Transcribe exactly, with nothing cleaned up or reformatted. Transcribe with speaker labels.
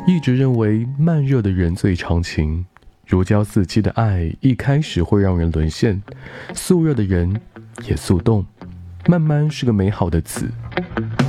Speaker 1: 一直认为慢热的人最长情，如胶似漆的爱一开始会让人沦陷，速热的人也速冻，慢慢是个美好的词。